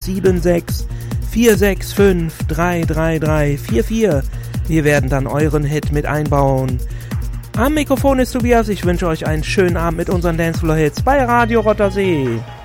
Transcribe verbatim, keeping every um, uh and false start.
sieben sechs vier sechs fünf drei drei drei vier vier. Wir werden dann euren Hit mit einbauen. Am Mikrofon ist Tobias. Ich wünsche euch einen schönen Abend mit unseren Dancefloor-Hits bei Radio Rotter See.